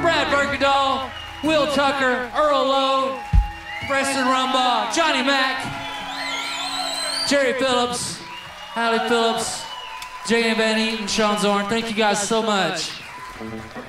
Brad Bergendahl, Will Tucker, Earl Lowe, Preston Rumbaugh, Johnny Mack, Jerry Phillips, Hallie Phillips, J.M. Van Eaton, Sean Zorn. Thank you guys so much.